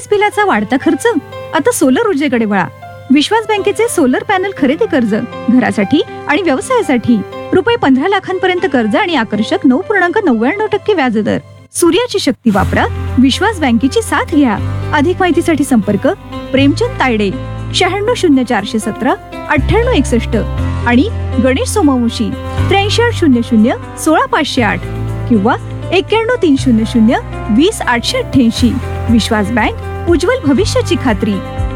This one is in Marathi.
बिलाचा वाढता खर्च? आता सोलर ऊर्जेकडे वळा. विश्वास बँकेचे सोलर पॅनल खरेदी कर्ज, घरासाठी आणि व्यवसायासाठी रुपये 15 लाखांपर्यंत कर्ज आणि आकर्षक 9.99% व्याजदर. सूर्याची शक्ती वापरा, विश्वास बँकेची साथ घ्या. अधिक माहितीसाठी संपर्क प्रेमचंद तायडे 960417 9861 आणि गणेश सोमवंशी 8300 16508 किंवा 91 300 20 888. विश्वास बँक, उज्ज्वल भविष्याची खात्री.